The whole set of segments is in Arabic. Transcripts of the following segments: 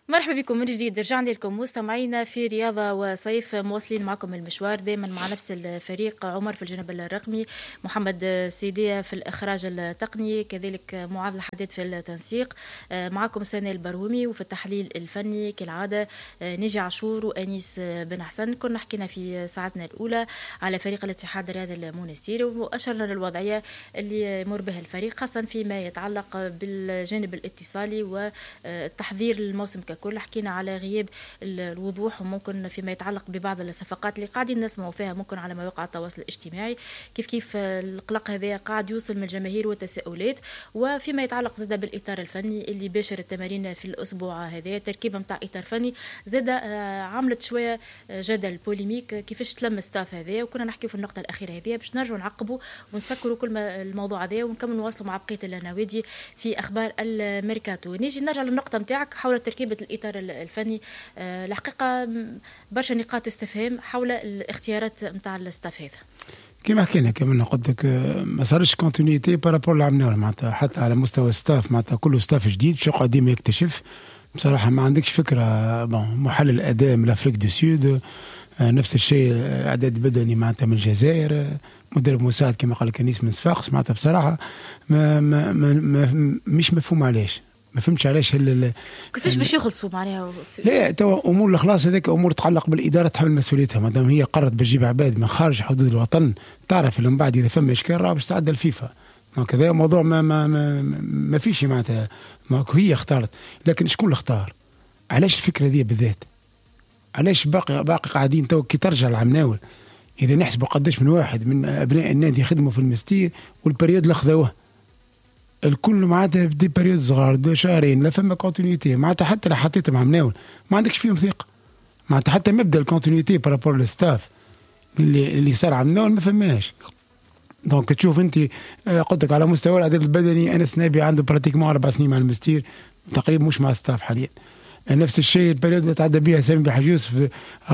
مرحبا بكم من جديد. رجعنا لكم مستمعينا في رياضة وصيف، مواصلين معكم المشوار دائما مع نفس الفريق: عمر في الجانب الرقمي، محمد سيدية في الإخراج التقني، كذلك معاذ الحديد في التنسيق، معكم سنة البرومي، وفي التحليل الفني كالعادة نيجي عاشور وأنيس بن حسن. كنا حكينا في ساعتنا الأولى على فريق الاتحاد الرياضي المونستيري، وأشرنا للوضعية اللي يمر بها الفريق، خاصة فيما يتعلق بالجانب الاتصالي والتحضير للموسم ككل. حكينا على غياب الوضوح، وممكن فيما يتعلق ببعض الصفقات اللي قاعدين نسمعوا فيها ممكن على مواقع التواصل الاجتماعي، كيف القلق هذا قاعد يوصل من الجماهير والتساؤلات. وفيما يتعلق زاد بالإطار الفني اللي باشر التمارين في الأسبوع هذا، تركيبة متاع إطار فني زاد عملت شوية جدل بوليميك كيفاش تلم ستاف هذا. وكنا نحكي في النقطة الأخيرة هذه باش نرجعوا نعقبوا ونسكروا كل الموضوع هذا، ونكمل نواصلوا مع بقية النوادي في أخبار الميركاتو. نرجع للنقطة متاعك حول تركيبة الإطار الفني. الحقيقة برشا نقاط استفهام حول الاختيارات متاع الستاف هذا. كما حكينا كما قلت لك ما صارش كونتينيتي بارابور لعمناول، معناتها حتى على مستوى الستاف، معناتها كله ستاف جديد شو قديم يكتشف. بصراحة ما عندكش فكرة. محلل أداء من الأفريق دو سود، نفس الشيء إعداد بدني معناتها من الجزائر، مدرب مساعد كما قال كنيس من صفاقس. معناتها بصراحة مش مفهوم علاش، ما فهمتش علاش كيفاش باش يخلصوا معناها. لا تو امور الخلاص هذاك امور تتعلق بالاداره تحمل مسؤوليتها، ما دام هي قررت بتجيب عباد من خارج حدود الوطن، تعرف اللي من بعد اذا فما اشكال راه باش تعدى الفيفا. كذا موضوع ما فيش معناتها، ما هي اختارت، لكن شكون اللي اختار؟ علاش الفكره ذي بالذات؟ علاش باقي قاعدين تو كي ترجع العمناول اذا نحسبوا قداش من واحد من ابناء النادي يخدموا في المستير والبريود اللي خذوه الكل معناتها في دي بريود صغار دو شهرين، لا فما كونتينيتي معناتها. حتى لو حطيتهم عمناول ما عندكش فيهم ثقه معناتها، حتى مبدا الكونتينيتي بارابور للستاف اللي صار عمناول ما فماش. دونك تشوف انت قلت لك على مستوى العدد البدني، انس نابي عنده براتيكمون 4 سنين مع المستير تقريبا، مش مع الستاف حاليا. نفس الشيء البريود اللي تعدى بها سامي بن يوسف،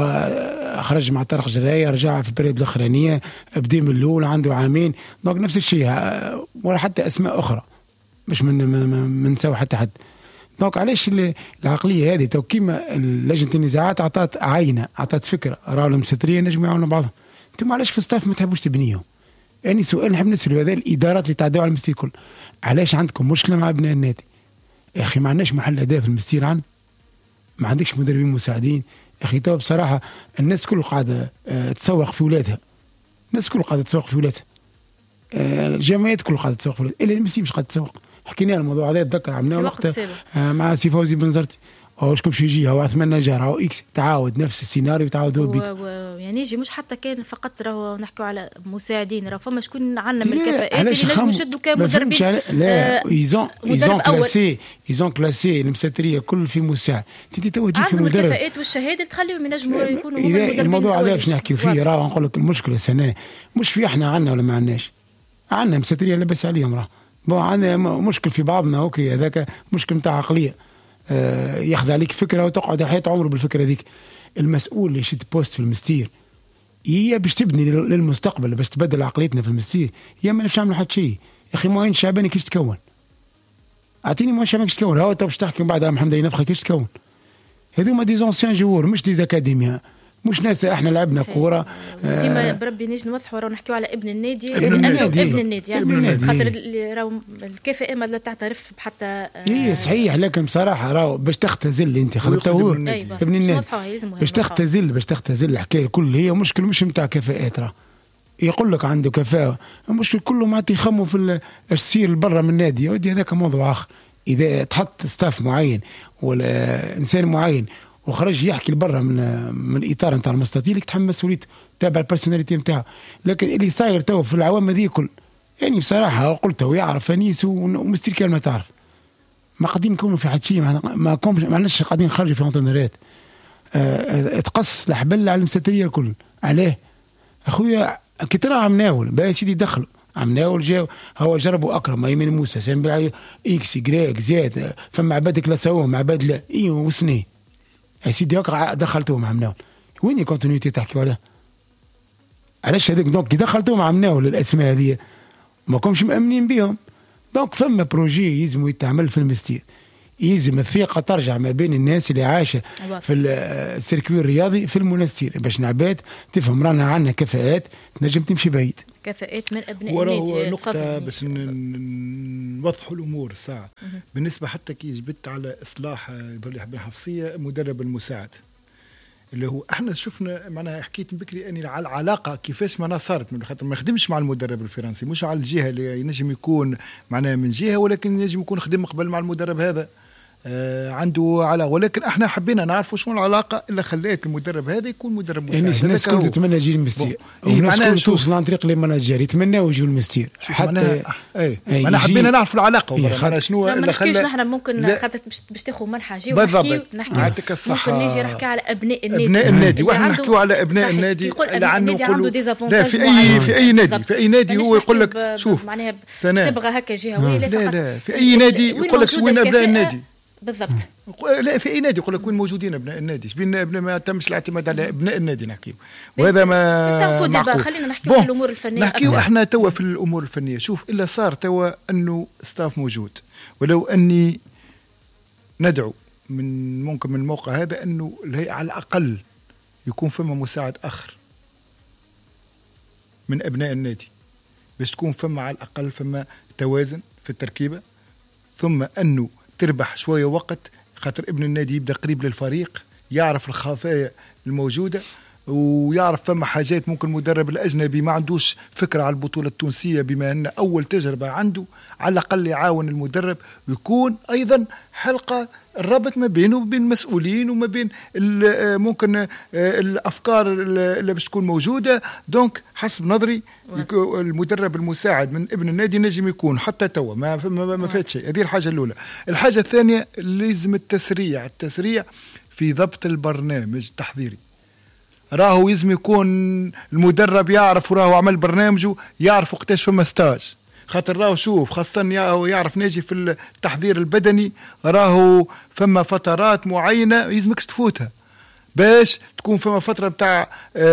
خرج مع طارق جرايه، رجع في البريود الاخرانيه، بدا من الاول عنده عامين. دونك نفس الشيء، ولا حتى اسماء اخرى مش من نساو حتى حد. دونك علاش العقليه هذه تو كيما لجنه النزاعات اعطت عينه، اعطت فكره، راهو المستريه نجموا يعاونوا بعضهم. انتم علاش في الستاف ما تحبوش تبنيهم؟ يعني سؤال نحب نسأله، هذا الادارات اللي تعدوا على المستير الكل، علاش عندكم مشكله مع ابناء النادي؟ يا اخي ما عندناش محل اداء في المستير، عن ما عندكش مدربين مساعدين. يا اخي تو بصراحه الناس كل قاعده تسوق في ولادها، الناس كل قاعده تسوق في ولادها، الجمعيات كل قاعده تسوق في ولادها، الا المسير مش قاعده تسوق. حكينا الموضوع هذا اتذكر عملناه وقتها مع سي فوزي بن زرتي، او شكون باش يجي، هو عثمان نجار او اكس، تعاود نفس السيناريو تعاود هو يعني يجي مش حتى كان فقط راهو نحكوا على مساعدين، راه فما شكون عندنا من الكفاءات اللي نجموا يشدوا كمدربين. لا ايزون كلاسي المساتريه كل في مساعد، انت تو تجي في مدرب الكفاءات والشهاده تخليهم ينجموا يكونوا هما المدربين. الموضوع هذا باش نحكي فيه، راه نقول لك المشكله سنه مش في احنا عندنا ولا ما عندناش، عندنا مساتريه لبس عليهم، راه عندنا مشكل في بعضنا. اوكي هذاك مشكل نتاع عقليه، ياخذ عليك فكره وتقعد حياة عمره بالفكره ذيك. المسؤول اللي يشد بوست في المستير هي باش تبني للمستقبل، باش تبدل عقليتنا في المستير، هي ما نعملوا حتى شيء. يا اخي موين شعباني كيش تكون؟ اعطيني موين شعباني كيش تكون؟ هو باش تحكي بعد على محمد ينفخ كيش تكون؟ هذوما دي زونسيان جوور مش دي اكاديميا، مش ناس احنا لعبنا كوره. ديما بربي نيجي نوضحوا راهو نحكيو على ابن النادي، ابن النادي يعني خاطر راهو الكفاءه ما لا تعترف بحتى. هي صحيح، لكن بصراحه راهو باش تختزل انت خلطه هو ابن النادي، باش تختزل الحكايه الكل هي مشكل مش نتاع كفاءات. راه يقول لك عنده كفاءه، المشكل كله ما يخموا في السير برا من النادي. يا ودي هذاك موضوع اخر. اذا تحط ستاف معين ولا انسان معين وخرج يحكي لبرا من الاطار نتاع المستطيل، تحمل مسؤوليته تابع البرسوناليتي نتاعه. لكن اللي صاير تو في العوام هذه كل، يعني بصراحه قلت ويعرف انيس ومستير كان تعرف ما قاعدين نكونوا في حد شيء، ما عندناش قاعدين نخرجوا في انتونرات. تقص الحبل على المستريه الكل. عليه اخويا كي ترى عمناول بقى سيدي دخلوا عمناول جاو، هو جربوا اكرم ايمن موسى سامي اكس يجريك زياد، فما عبادك لا سووهم عباد لا ايوه وسني يا سيدي هكا دخلتوهم عمناول. وين الكونتينيتي تحكي عليها؟ علاش هذاك دونك كي دخلتوهم عمناول الاسماء هذه ما كنتش مأمنين بهم. دونك فما بروجي يلزموا يتعمل في المستير، يلزم الثقة ترجع ما بين الناس اللي عايشة في السيركوي الرياضي في المونستير، باش نعباد تفهم رانا عندنا كفاءات تنجم تمشي بعيد. كفاءات من أبناء النادي. نقطة بس نوضحوا الأمور ساعة. بالنسبة حتى كي جبت على إصلاح ضليح بن حفصية مدرب المساعد اللي هو احنا شفنا معناها حكيت بكري اني على العلاقه كيفاش معناها صارت، من خاطر ما خدمش مع المدرب الفرنسي، مش على الجهه اللي ينجم يكون معناها من جهه، ولكن ينجم يكون خدم قبل مع المدرب هذا عنده علاقه، ولكن احنا حبينا نعرفوا شنو العلاقه اللي خلات المدرب هذا يكون مدرب مساعد. يعني الناس كنت تتمنى يجي المستير والناس كنت توصل عن طريق المناجر يتمناو يجوا المستير حتى انا حبينا نعرف العلاقه شنو اللي خلى نحن ممكن خاطر باش تاخذ منحه جي نحكي ممكن نيجي نحكي على ابناء النادي واحنا نحكيو على ابناء النادي اللي عنده لا في اي نادي هو يقول لك شوف معناها صبغه هكا جهويه. لا في اي نادي يقول لك وين ابناء النادي بالضبط. لا في اي نادي يقول لك وين موجودين ابناء النادي، بين ما تمش الاعتماد على ابناء النادي نحكيو، وهذا ما معقول. خلينا نحكيو في الامور الفنيه، نحكيو احنا توا في الامور الفنيه. شوف الا صار توا انه ستاف موجود، ولو اني ندعو من ممكن من الموقع هذا انه على الاقل يكون فما مساعد اخر من ابناء النادي باش تكون فما على الاقل فما توازن في التركيبه، ثم انه تربح شوية وقت، خاطر ابن النادي يبدأ قريب للفريق، يعرف الخفايا الموجودة ويعرف فما حاجات ممكن المدرب الأجنبي ما عندوش فكرة على البطولة التونسية، بما أن أول تجربة عنده على الأقل يعاون المدرب ويكون أيضا حلقة الرابط ما بينه وبين المسؤولين وما بين ممكن الأفكار اللي باش تكون موجودة. دونك حسب نظري المدرب المساعد من ابن النادي نجم يكون حتى توا ما فات شيء. هذه الحاجة الأولى. الحاجة الثانية لازم التسريع في ضبط البرنامج التحضيري. راهو يزم يكون المدرب يعرف وراهو عمل برنامجه، يعرف وقتاش فما ستاج، خاطر راهو شوف خاصة يعرف ناجي في التحضير البدني راهو فما فترات معينة يزمكش تفوتها باش تكون فما فترة بتاع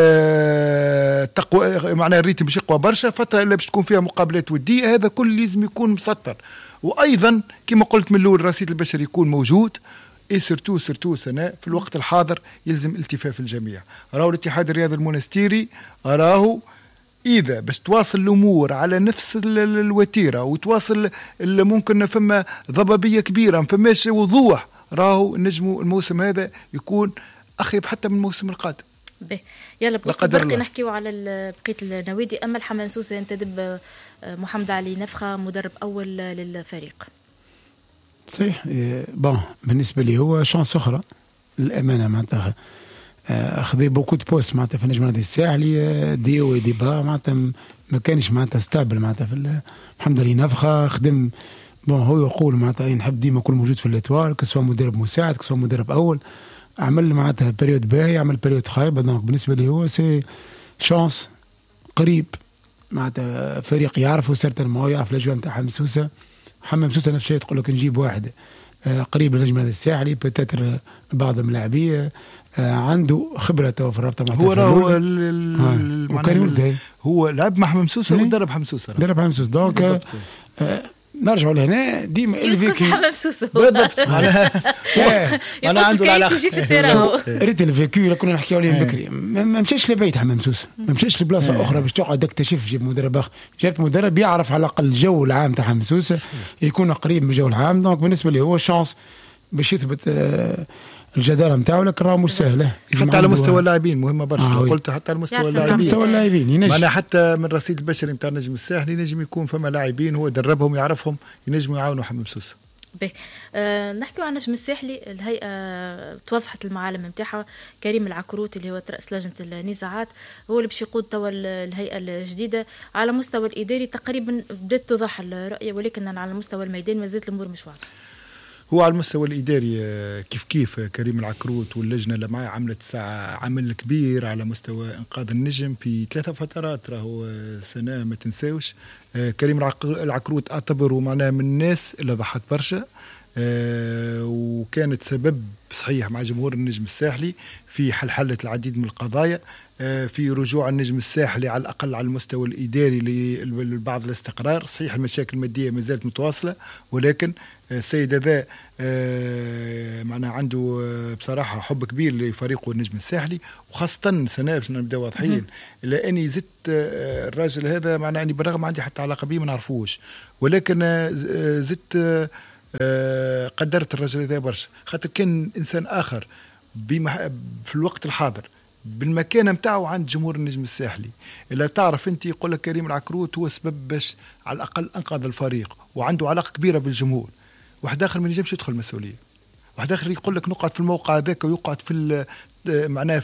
معناها الريتم باش يقوى برشا، فترة اللي باش تكون فيها مقابلات ودية، هذا كل لازم يكون مسطر. وأيضا كما قلت من الأول الرصيد البشري يكون موجود، سرتو سنة في الوقت الحاضر يلزم التفاف الجميع. راهو الاتحاد الرياضي المونستيري راهو إذا باش تواصل الأمور على نفس الوتيرة وتواصل ممكن فما ضبابية كبيرة ما فماش وضوح، راهو نجمو الموسم هذا يكون أخيب حتى من الموسم القادم. يلا بركي نحكيو على بقية النوادي. أما الحمام سوسة ينتدب محمد علي نفخة مدرب أول للفريق. صحيح. بالنسبة لي هو شانس أخرى للأمانة، معناتها أخذ بوكو بوست معناتها في النجم الرياضي الساحلي ديو ديبا معناتها ما كانش معناتها ستابل معناتها في محمد علي نفخة خدم هو يقول معناتها نحب ديما يكون موجود في الإطوار، كسوا مدرب مساعد كسوا مدرب أول، عمل معناتها بريود باهي عمل بريود خايبة. دونك بالنسبة لي هو سي شانس قريب معناتها فريق يعرفه سيرتن ما هو يعرف الأجواء نتاع حمام سوسة نفس الشيء، تقول لك نجيب واحد قريب للنجم الرياضي الساحلي بتاتر بعض اللاعبين عنده خبرة في الرابطة مع هو وكان ولد هو لعب مع حمام سوسة ودرب حمام سوسة دونك نرجعوا لهنا ديما الفيكي حمام سوسة بالضبط. انا عنده علاقه ريت الفيكي اللي كنا نحكيو عليه بكري ما مشاش لبعيد حمام سوسة، ما مشاش لبلاصه اخرى باش تقعد تكتشف جيب مدرب اخر، جابت مدرب يعرف على الاقل الجو العام تاع حمام سوسة يكون قريب من الجو العام. دونك بالنسبه لي هو شانس باش يثبت الجدارة نتاعو، لكن راه مش سهله حتى على مستوى اللاعبين مهمه برشا. قلت حتى على مستوى اللاعبين انا حتى من الرصيد البشري نتاع النجم الساحلي ينجم يكون فما لاعبين هو دربهم يعرفهم ينجموا يعاونوا حمام سوسة. نحكيو عن النجم الساحلي. الهيئه توضحت المعالم نتاعها، كريم العكروت اللي هو رئيس لجنه النزاعات هو اللي باش يقود توا الهيئه الجديده. على مستوى الاداري تقريبا بدات توضح الرؤيه، ولكن على مستوى الميدان ما زالت الامور مش واضحه. هو على المستوى الإداري كيف كريم العكروت واللجنة اللي معاه عملت ساعة عمل كبير على مستوى إنقاذ النجم في 3 فترات، راهو سنة ما تنساوش. كريم العكروت أعتبره معناه من الناس اللي ضحت برشا، وكانت سبب صحيح مع جمهور النجم الساحلي في حلحلة العديد من القضايا. في رجوع النجم الساحلي على الأقل على المستوى الإداري لبعض الاستقرار. صحيح المشاكل المادية ما زالت متواصلة، ولكن السيد هذا معنا عنده بصراحة حب كبير لفريقه النجم الساحلي، وخاصة سنة باش نبدأ واضحين إلا أني زدت الراجل هذا، معنا أني بالرغم ما عندي حتى علاقة به ما نعرفوش، ولكن زدت قدرت الرجل هذا برشا، خاطر كان إنسان آخر في الوقت الحاضر بالمكانه نتاعو عند جمهور النجم الساحلي. الا تعرف انت يقول لك كريم العكروت هو سبب باش على الاقل انقذ الفريق، وعنده علاقه كبيره بالجمهور. واحد اخر ما ينجمش يدخل مسؤوليه، واحد اخر يقول لك نقعد في الموقع هذاك ويقعد في معناه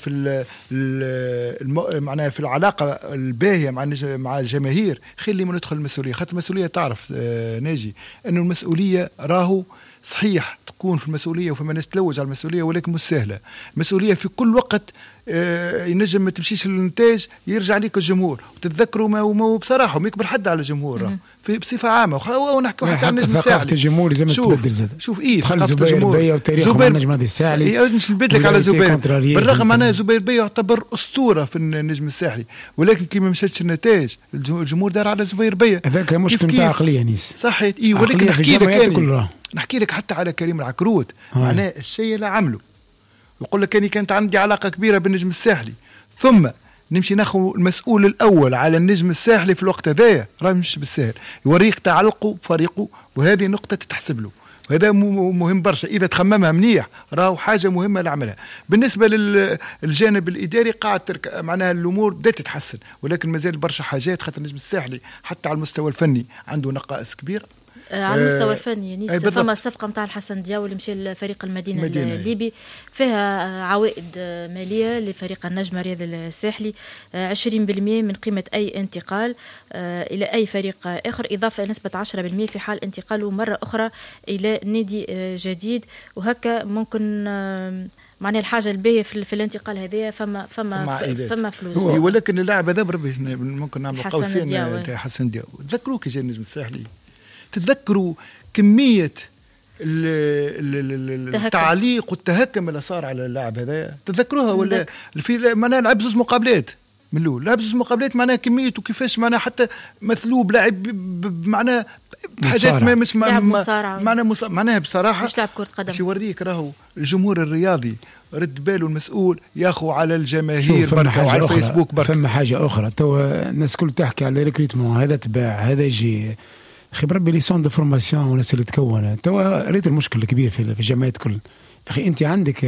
معناه في العلاقه الباهيه مع الجماهير، خلي من يدخل المسؤوليه. خاطر المسؤوليه تعرف ناجي انه المسؤوليه راهو صحيح تكون في المسؤوليه وفما ناس تلوج على المسؤوليه، ولكن مش سهله. مسؤوليه في كل وقت ينجم ما تمشيش للنتاج يرجع ليك الجمهور، وتتذكروا ما بصراحه ما يكبر حد على الجمهور في بصفه عامه، ونحكوا حتى عن النجم الساحلي. ثقافه الجمهور لازم تتبدل زاد. شوف دخل زبير بيا وتاريخه مع النجم الساحلي. مش نبدل لك على زبير، بالرغم معناها زبير بيا يعتبر اسطوره في النجم الساحلي، ولكن كي ما مشاتش النتائج الجمهور دار على زبير بيا. هذاك مشكل نتاع عقليه نيس صحيح. ولكن نحكي لك حتى على كريم العكروت، معناه الشيء اللي عمله. يقول لك أني كانت عندي علاقة كبيرة بالنجم الساحلي، ثم نمشي ناخذ المسؤول الأول على النجم الساحلي في الوقت هذايا، راه مش بالسهل، يوريك تعلقه بفريقه، وهذه نقطة تتحسب له، وهذا مهم برشا. إذا تخممها منيح راهو حاجة مهمة لعملها. بالنسبة للجانب الإداري قاعد معناها الأمور بدأت تتحسن، ولكن مازال برشا حاجات، خاطر النجم الساحلي حتى على المستوى الفني عنده نقائص كبيرة. على المستوى الفني نيس فما الصفقه نتاع الحسن دياو اللي مشى لفريق المدينه الليبي، فيها عوائد ماليه لفريق النجم الرياضي الساحلي 20% من قيمه اي انتقال الى اي فريق اخر، اضافه الى نسبه 10% في حال انتقاله مره اخرى الى نادي جديد. وهكا ممكن معناها الحاجه الباهيه في الانتقال هذايا فما فلوس. ولكن اللاعب هذا بربي ممكن نعمل قوسين حسن دياو. تذكروا كي جا النجم الساحلي، تتذكروا كمية التعليق والتهكم اللي صار على اللاعب هذا؟ تتذكروها ولا؟ في معناها لعب زوج مقابلات من الأول، لعب زوج مقابلات معناها كمية وكيفاش معناها حتى مثلوب لاعب معناها حاجات ما مش معناها بصراحة مش لعب كرة قدم. باش يوريك راهو الجمهور الرياضي رد باله المسؤول ياخو على الجماهير بركة وعلى الفيسبوك بركة. فما حاجة أخرى توا الناس كل تحكي على ريكريتمون، هذا تباع هذا يجي اخي بربي ليسون دو فورماسيون والناس اللي تكون توا ريت المشكل الكبير في الجامعات كل. اخي انت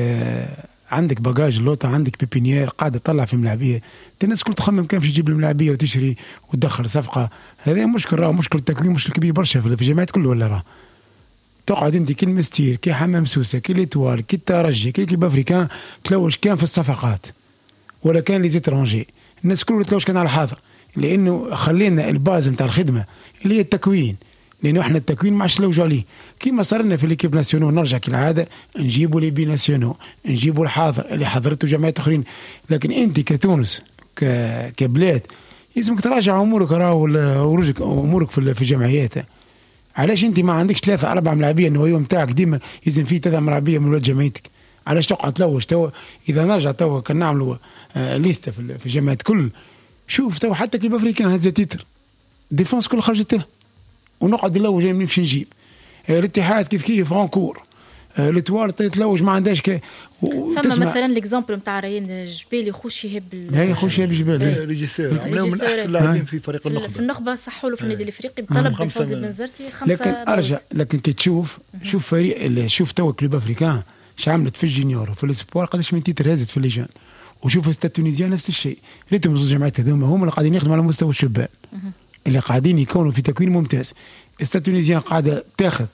عندك باجاج اللوطه، عندك بيبينيير قاعده تطلع في ملاعبيه، الناس كل تخمم كيف تجيب الملاعبيه وتشري وتدخل صفقه. هذا مشكل، راه مشكل التكوين مشكل كبير برشا في الجامعات كله. ولا راه تقعد انت كي المستير كي حمام سوسه كي ليتوال كي الترجي كي الكلوب افريكان تلوج كان في الصفقات ولا كان لي زيترونجي، الناس كله تلوج كان على الحاضر، لانه خلينا الباز نتاع الخدمه اللي هي التكوين، لانه احنا التكوين ما عادش نلوجوا عليه. كيما صرنا في ليكيب ناسيونو نرجع كالعاده نجيبوا لي بي ناسيونو، نجيبوا الحاضر اللي حضرته جماعات اخرين. لكن انت كتونس كبلاد لازمك تراجع امورك ورجك امورك في الجمعيات. علاش انت ما عندكش 3-4 ملاعبيه انه يوم تاعك ديما يلزم فيه 3 ملاعبيه من ولاد جمعيتك؟ علاش تقعد تلوج؟ توا اذا نرجع توا كان نعملوا ليسته في الجامعات كل، شوف توا حتى كلوب افريكان هذا تيتر ديفونس كل خرجت له، ونقعد نلوج نمشي نجيب الاتحاد كيف فرانكور الاتوال تلوج ما عندهاش فما مثلا ليكزامبل نتاع ريان جبالي خوش يهب هي خوش يهب جبالي ريجيسور عملوا من احسن لاعبين في فريق النخبه في النخبه، صحوا له في النادي الافريقي بطلب من فوزي بنزرتي 5. لكن ارجع لكن كي تشوف فريق شوف توا كلوب افريكان اش عملت في الجينيور وفي الاسبوار قداش من تيتر هزت في الليجان، وشوف ستاد تونيزيا نفس الشيء. ريتهم زوج جماعات هذوما هما اللي قاعدين يخدموا على مستوى الشبان اللي قاعدين يكونوا في تكوين ممتاز. ستاد تونيزيا قاعده تاخذ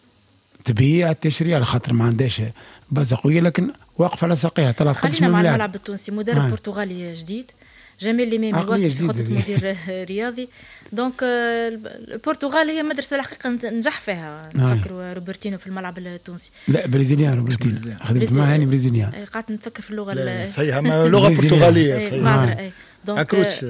تبيع التشريع على خاطر ما عندهاش بازه قويه، لكن واقف على ساقيها. طلعت خلينا مع الملعب التونسي، مدرب برتغالي جديد جميل الإمامي وصل في خطة مدير رياضي. دونك البرتغال هي مدرسة الحقيقة نجح فيها. نفكروا روبرتينو في الملعب التونسي. لا برازيليان روبرتينو خدمت معاه هاني برازيليان. قعدت نفكر في اللغة صحيحة لغة برتغالية صحيحة. عكروتش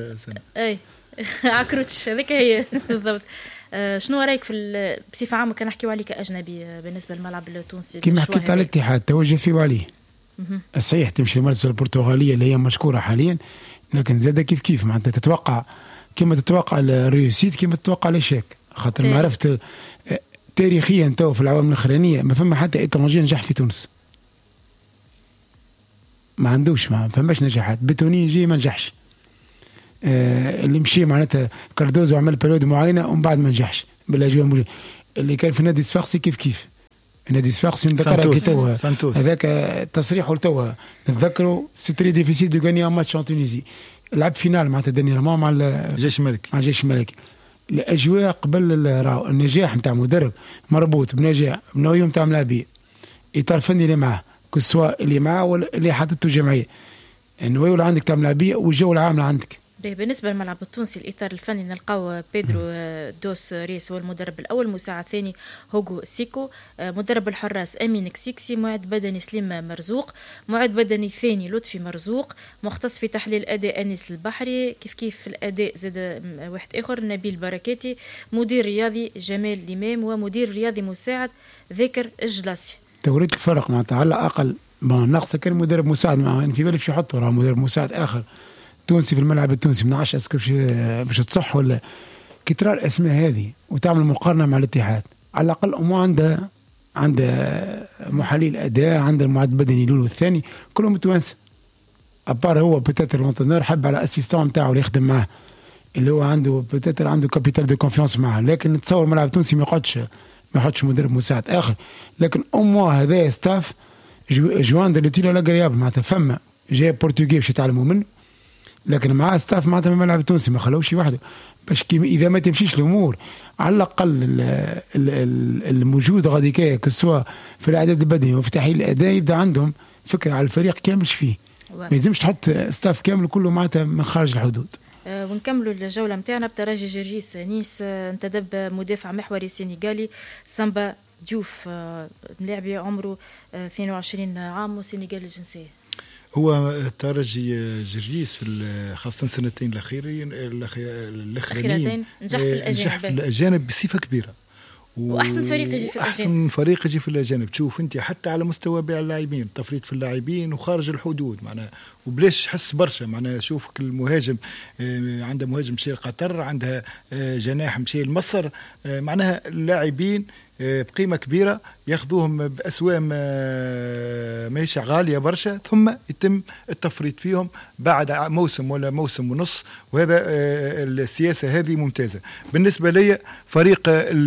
عكروتش هذيك هي بالضبط. شنو رايك في بصفة عامة كان نحكيو عليه كأجنبي بالنسبة للملعب التونسي؟ كما حكيت على الاتحاد توجه فيه عليه صحيح تمشي المدرسة البرتغالية اللي هي مشكورة حاليا، لكن زاد كيف معناتها تتوقع كما تتوقع الريوسيت كما تتوقع الاشاك، خاطر ما عرفت تاريخيا تو في العوام الاخرانيه ما فما حتى ايطالجي نجح في تونس، ما عندوش، ما فماش نجاحات. بتوني يجي ما نجحش، اللي مشي معناتها كاردوزو عمل بريود معينه ومن بعد ما نجحش بالاجواء موجودة. اللي كان في النادي الصفاقسي كيف النادي الصفاقسي نذكرها كي توا هذاك تصريحه توا نتذكروا سي تري ديفيسيل دو غاني ان ماتش ان تونيزي، لعب فينال معناتها دانييرمون مع الجيش الملكي، مع الجيش الملكي. الاجواء قبل النجاح نتاع مدرب مربوط بنجاح بنوعيه نتاع ملاعبيه، اطار فني اللي معاه كسوا اللي معاه ولا اللي حاطته جمعيه، النوعيه اللي عندك تاع ملاعبيه والجو العام اللي عندك. بالنسبه للملعب التونسي الاطار الفني نلقاو بيدرو دوس ريس هو المدرب الاول، مساعد ثاني هوغو سيكو، مدرب الحراس امين كسيكسي، معد بدني سليم مرزوق، معد بدني ثاني لطفي مرزوق، مختص في تحليل الاداء انيس البحري، كيف في الاداء زاد واحد اخر نبيل بركاتي، مدير رياضي جمال الامام، ومدير رياضي مساعد ذاكر الجلاسي. توريت الفرق معناتها على الاقل ناقصه كان مدرب مساعد معاه، في بالك باش يحطوا راه مدرب مساعد اخر تونسي في الملعب التونسي، ما نعرفش اسكو باش تصح ولا كي ترى الاسماء هذه وتعمل مقارنه مع الاتحاد، على الاقل عندها محلل اداء، عندها المعد البدني الاول والثاني كلهم متوانسه، ابار هو بوتيتر لونتونور حب على اسيستون نتاعو اللي يخدم معاه اللي هو عنده بوتيتر عنده كابيتال دو كونفيونس معاه، لكن نتصور الملعب التونسي ما يقعدش مدرب مساعد اخر، لكن هذا ستاف جوان دو لوتيلو لا غريابل معناتها فما جاي بورتوغي باش يتعلموا منه، لكن معاه ستاف معناتها من الملعب التونسي ما خلوش وحده باش اذا ما تمشيش الامور على الاقل الموجود غادي كسوا في الاعداد البدني وفي تحليل الاداء يبدا عندهم فكره على الفريق كامل فيه، ما يلزمش تحط ستاف كامل كله معناتها من خارج الحدود. ونكملوا الجوله نتاعنا بترجي جرجيس نيس، انتدب مدافع محوري سينيغالي سامبا ديوف، لاعب عمره 22 عام وسينيغالي الجنسيه. هو ترجي جرجيس في خاصة السنتين الأخيرتين نجح في الأجانب بصفة كبيرة، واحسن فريق يجي في الاجانب، احسن فريق يجي في الاجانب. تشوف انت حتى على مستوى بيع اللاعبين، تفريط في اللاعبين وخارج الحدود معناها، وبلاش حس برشا معناها. شوفك المهاجم عندها مهاجم مشي لقطر، عندها جناح مشي لمصر، معناها اللاعبين بقيمة كبيرة ياخذوهم بأسواق ماشي غالية برشا، ثم يتم التفريط فيهم بعد موسم ولا موسم ونص، وهذا السياسة هذه ممتازة. بالنسبة لي فريق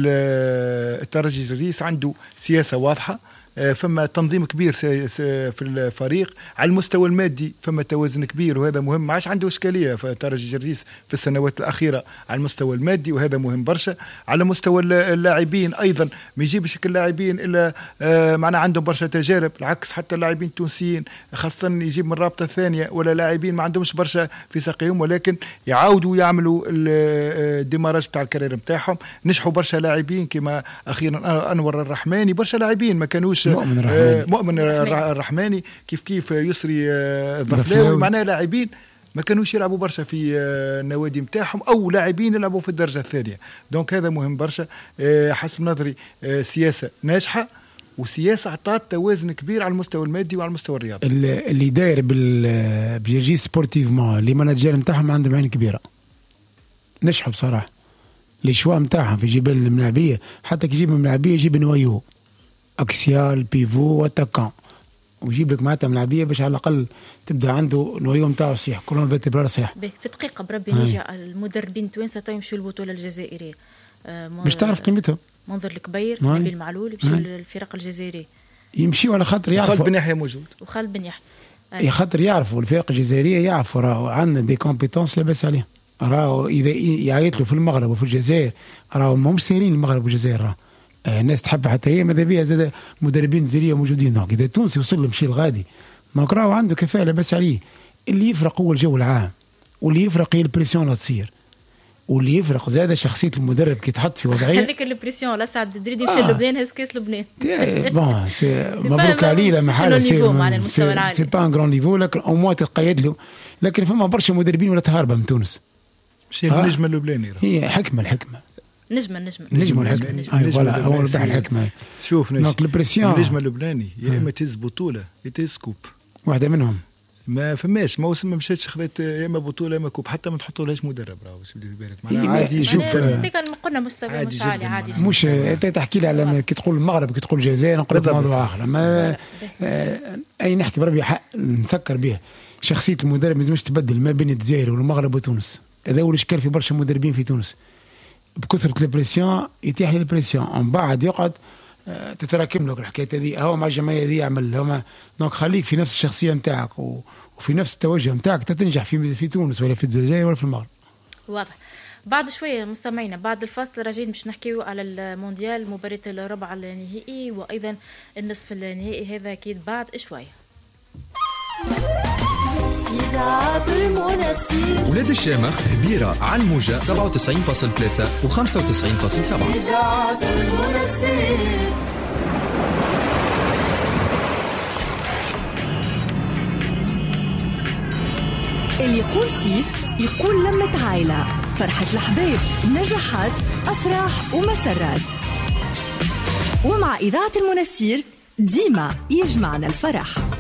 الترجي جرجيس عنده سياسة واضحة، فما تنظيم كبير في الفريق، على المستوى المادي فما توازن كبير وهذا مهم، ما عادش عنده إشكالية في ترجي جرجيس في السنوات الأخيرة على المستوى المادي وهذا مهم برشا. على مستوى اللاعبين أيضا ما يجيبش اللاعبين إلا معنا عندهم برشا تجارب، العكس حتى اللاعبين التونسيين خاصة يجيب من الرابطة الثانية ولا لاعبين ما عندهمش برشا في ساقيهم، ولكن يعاودوا يعملوا الديماراج بتاع الكارير بتاعهم. نجحوا برشا لاعبين كما أخيرا أنور الرحماني، برشا لاعبين ما كانوش مؤمن الرحماني كيف يسري الظفلاوي، معناها لاعبين ما كانوش يلعبوا برشا في النوادي متاعهم او لاعبين يلعبوا في الدرجه الثانيه. دونك هذا مهم برشا. حسب نظري سياسه ناجحه وسياسه عطات توازن كبير على المستوى المادي وعلى المستوى الرياضي. اللي داير بيجي سبورتيفمون اللي مانجر نتاعهم عندهم عين كبيره، نجحوا بصراحه. لي شوا نتاعهم في جبال الملاعبيه، حتى كي يجيب الملاعبيه يجيب نوايو اكسيال بيفو واتاكان، ويجيب لك معناتها ملاعبيه باش على الاقل تبدا عنده نوايو نتاعو صحيح، كلهم فيرتبرال صحيح. في دقيقه بربي نجي المدربين التوانسه يمشوا للبطوله الجزائريه باش تعرف قيمتهم. منظر الكبير نبيل معلول يمشي للفرق الجزائريه، يمشيوا على خاطر يعرفوا. خالد بن يحيى موجود، وخالد بن يحيى خاطر يعرفوا الفرق الجزائريه، يعرفوا راهو عندنا دي كومبيتونس لاباس عليهم. راهو اذا يعيط له في المغرب وفي الجزائر راهو ماهمش ساهلين المغرب والجزائر، راهو الناس تحب حتى هي ماذا بيها زاد مدربين جزائريه موجودين. دونك اذا التونسي وصل له مشي الغادي دونك راهو عنده كفاءه بس عليه. اللي يفرق هو الجو العام، واللي يفرق هي البريسيون اللي تصير، واللي يفرق زاد شخصيه المدرب كي تحط في وضعيه. هذيك البريسيون لا سعد الدريدي مشى لبنان هز كاس لبنان. بون مبروك عليه لا محاله، سي با ان غران نيفو، لكن او موا تقيد له. لكن فما برشا مدربين ولا تهربه من تونس. مشي النجم اللبناني هي حكمه نجم الحكمه. اي فوالا هو ربح الحكمه. شوف النجم اللبناني يا اما تهز بطوله يا تهز كوب. واحدة منهم ما فماش موسم ما مشاتش خذت يا اما بطوله يا اما كوب، حتى ما تحطوا لهاش مدرب راهو باش تبدا في بالك معناها عادي. شوف قلنا مستوى مش عالي عادي، مش انت تحكي لي على كي تقول المغرب كي تقول الجزائر نقول موضوع اخر. ما اي نحكي بربي حق نسكر بها شخصيه المدرب ما لازمش تبدل ما بين الجزائر والمغرب وتونس. هذا هو الاشكال في برشا مدربين في تونس، بكثره البريسيون يتيح لي البريسيون ومن بعد يقعد تتراكم لك الحكايه هذه. هو مع الجمعيه هذه يعمل هما دونك خليك في نفس الشخصيه نتاعك وفي نفس التوجه نتاعك تنجح في تونس ولا في الجزائر ولا في المغرب. واضح. بعد شويه مستمعينا بعد الفاصل راجعين باش نحكيو على المونديال، مباراه الربع النهائي وايضا النصف النهائي، هذا اكيد بعد شويه. ولاد الشامخ هبيرة على الموجة 97.3 و 95.7. اللي يقول سيف يقول لمة عائلة، فرحة الحبايب، نجاحات، أفراح ومسرات. ومع إذاعة المنستير ديما يجمعنا الفرح.